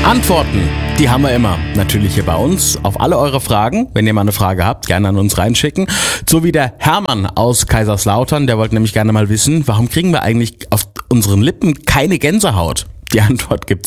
Antworten, die haben wir immer. Natürlich hier bei uns auf alle eure Fragen. Wenn ihr mal eine Frage habt, gerne an uns reinschicken. So wie der Hermann aus Kaiserslautern, der wollte nämlich gerne mal wissen, warum kriegen wir eigentlich auf unseren Lippen keine Gänsehaut? Die Antwort gibt's